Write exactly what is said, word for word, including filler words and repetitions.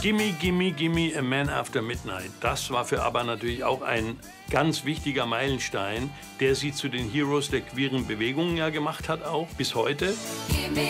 Gimme, Gimme, Gimme, A Man After Midnight. Das war für ABBA natürlich auch ein ganz wichtiger Meilenstein, der sie zu den Heroes der queeren Bewegungen ja gemacht hat, auch bis heute. Gimme,